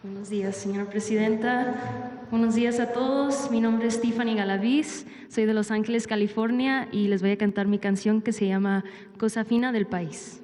Buenos días, señora presidenta. Buenos días a todos. Mi nombre es Tiffany Galaviz, soy de Los Ángeles, California, y les voy a cantar mi canción que se llama Cosa Fina del País.